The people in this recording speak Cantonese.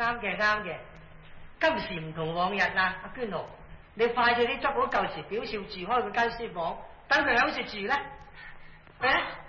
啱嘅啱嘅，今時唔同往日啦，阿娟奴，你快啲執好舊時表少住開嗰間書房，等佢喺度住啦，係啊。